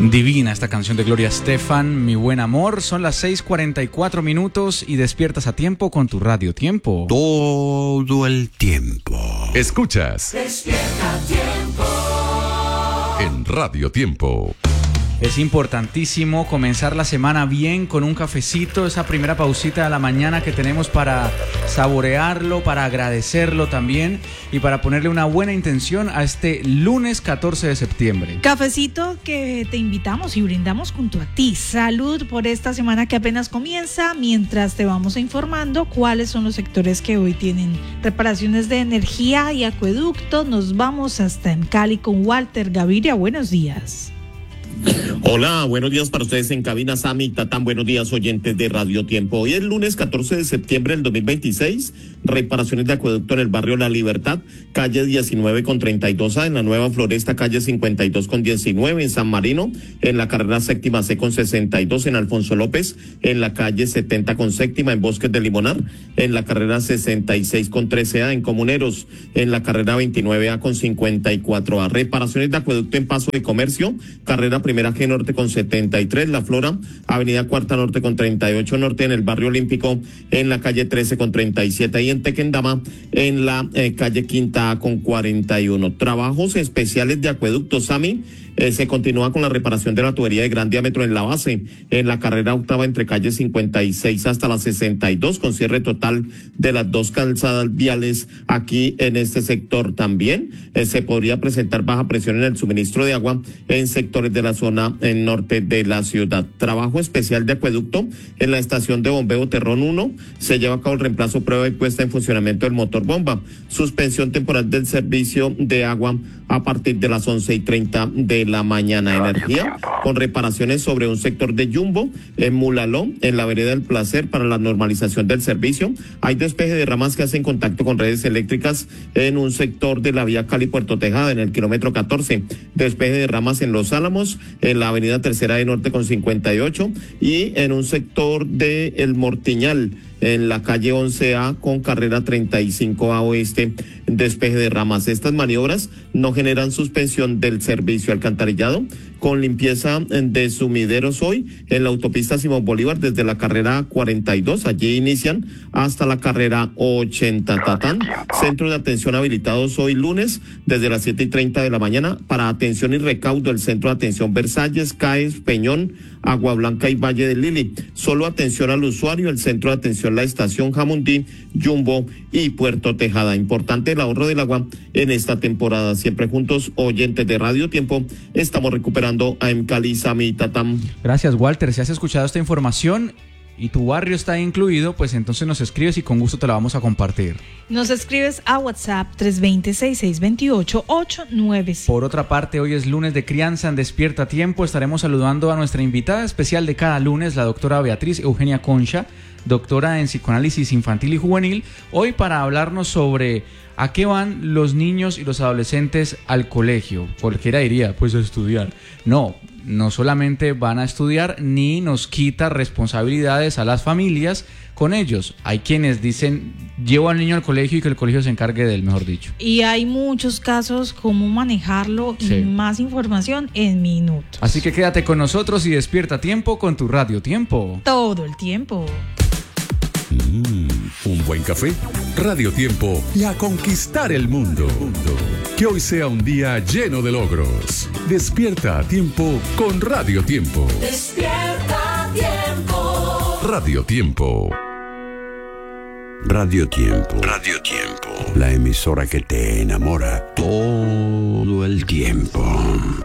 Divina esta canción de Gloria Estefan, Mi Buen Amor. Son las 6:44 minutos y despiertas a tiempo con tu Radio Tiempo. Todo el tiempo. Escuchas Despierta Tiempo en Radio Tiempo. Es importantísimo comenzar la semana bien con un cafecito, esa primera pausita de la mañana que tenemos para saborearlo, para agradecerlo también y para ponerle una buena intención a este lunes 14 de septiembre. Cafecito que te invitamos y brindamos junto a ti. Salud por esta semana que apenas comienza, mientras te vamos informando cuáles son los sectores que hoy tienen reparaciones de energía y acueducto. Nos vamos hasta en Cali con Walter Gaviria. Buenos días. Hola, buenos días para ustedes en cabina, Sami, Tatán, buenos días oyentes de Radio Tiempo. Hoy es lunes 14 de septiembre del 2026, reparaciones de acueducto en el barrio La Libertad, calle 19 con 32A, en la Nueva Floresta, calle 52 con 19, en San Marino, en la carrera séptima C con 62, en Alfonso López, en la calle 70 con séptima, en Bosques de Limonar, en la carrera 66 con 13A, en Comuneros, en la carrera 29A con 54A, reparaciones de acueducto en Paso de Comercio, carrera primera G Norte con 73, La Flora, avenida Cuarta Norte con 38 Norte, en el barrio Olímpico, en la calle 13 con 37 y en Tequendama, en la calle Quinta A con 41. Trabajos especiales de acueducto, Sami. Se continúa con la reparación de la tubería de gran diámetro en la base, en la carrera octava entre calle 56 hasta la 62, con cierre total de las dos calzadas viales aquí en este sector. También se podría presentar baja presión en el suministro de agua en sectores de la zona norte de la ciudad. Trabajo especial de acueducto en la estación de bombeo Terrón 1, se lleva a cabo el reemplazo, prueba y puesta en funcionamiento del motor bomba. Suspensión temporal del servicio de agua a partir de las 11:30 de la mañana. Energía con reparaciones sobre un sector de Jumbo en Mulaló, en la vereda del Placer, para la normalización del servicio. Hay despeje de ramas que hacen contacto con redes eléctricas en un sector de la vía Cali-Puerto Tejada, en el kilómetro 14. Despeje de ramas en Los Álamos, en la avenida Tercera de Norte con 58 y en un sector de El Mortiñal, en la calle 11A con carrera 35A oeste, despeje de ramas. Estas maniobras no generan suspensión del servicio. Alcantarillado con limpieza de sumideros hoy en la autopista Simón Bolívar desde la carrera 42, allí inician hasta la carrera 80. Tatán, centro de atención habilitados hoy lunes desde las 7:30 de la mañana para atención y recaudo, el centro de atención Versalles, CAES, Peñón, Agua Blanca y Valle del Lili. Solo atención al usuario, el centro de atención La Estación, Jamundí, Jumbo y Puerto Tejada. Importante el ahorro del agua en esta temporada. Siempre juntos, oyentes de Radio Tiempo, estamos recuperando a Cali, Sami, Tatam. Gracias, Walter. Si has escuchado esta información y tu barrio está incluido, pues entonces nos escribes y con gusto te la vamos a compartir. Nos escribes a WhatsApp 320-6628-896. Por otra parte, hoy es lunes de crianza en Despierta a Tiempo. Estaremos saludando a nuestra invitada especial de cada lunes, la doctora Beatriz Eugenia Concha, doctora en psicoanálisis infantil y juvenil, hoy para hablarnos sobre a qué van los niños y los adolescentes al colegio. Cualquiera diría, pues a estudiar. No solamente van a estudiar, ni nos quita responsabilidades a las familias con ellos. Hay quienes dicen, llevo al niño al colegio y que el colegio se encargue de él, mejor dicho. Y hay muchos casos, cómo manejarlo, sí, y más información en minutos. Así que quédate con nosotros y despierta a tiempo con tu Radio Tiempo. Todo el tiempo. Un buen café, Radio Tiempo y a conquistar el mundo. Que hoy sea un día lleno de logros. Despierta a tiempo con Radio Tiempo. Despierta Tiempo. Radio Tiempo. Radio Tiempo. Radio Tiempo. La emisora que te enamora todo el tiempo.